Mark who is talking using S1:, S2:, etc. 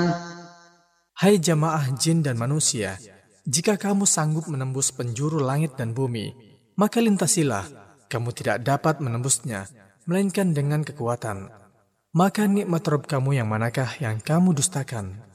S1: Hai jamaah jin dan manusia, jika kamu sanggup menembus penjuru langit dan bumi, maka lintasilah. Kamu tidak dapat menembusnya, melainkan dengan kekuatan. Maka nikmat Rabb kamu yang manakah yang kamu dustakan?